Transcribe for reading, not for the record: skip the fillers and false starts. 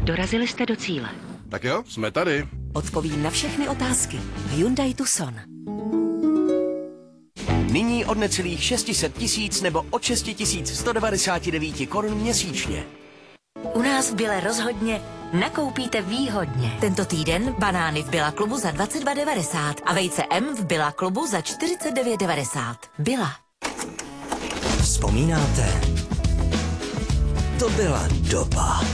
Dorazili jste do cíle. Tak jo, jsme tady. Odpovím na všechny otázky. Hyundai Tucson. Nyní od necelých 600 tisíc nebo od 6199 korun měsíčně. U nás v Bile rozhodně nakoupíte výhodně. Tento týden banány v Billa klubu za 22,90 a vejce M v Billa klubu za 49,90. Billa. Vzpomínáte? To byla doba.